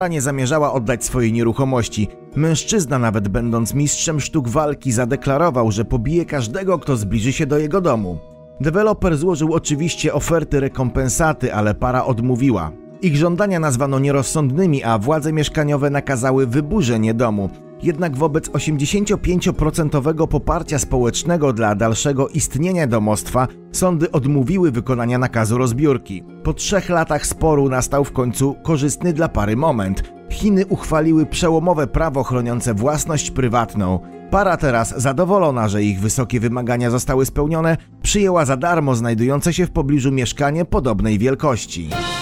nie zamierzała oddać swojej nieruchomości. Mężczyzna, nawet będąc mistrzem sztuk walki, zadeklarował, że pobije każdego, kto zbliży się do jego domu. Deweloper złożył oczywiście oferty rekompensaty, ale para odmówiła. Ich żądania nazwano nierozsądnymi, a władze mieszkaniowe nakazały wyburzenie domu. Jednak wobec 85% poparcia społecznego dla dalszego istnienia domostwa sądy odmówiły wykonania nakazu rozbiórki. Po 3 latach sporu nastał w końcu korzystny dla pary moment. Chiny uchwaliły przełomowe prawo chroniące własność prywatną. Para teraz, zadowolona, że ich wysokie wymagania zostały spełnione, przyjęła za darmo znajdujące się w pobliżu mieszkanie podobnej wielkości.